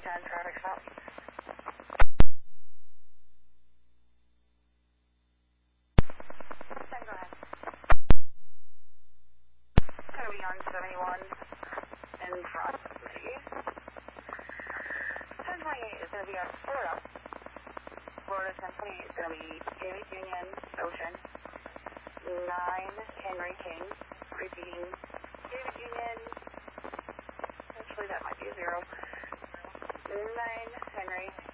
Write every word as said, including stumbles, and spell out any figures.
ten, traffic stop. ten, go ahead. Gonna be on seventy-one in front of me. ten twenty-eight is gonna be on Florida. Florida ten twenty-eight is gonna be David Union, Ocean. nine Henry King. Repeating David Union. Actually, that might be a zero. nine Henry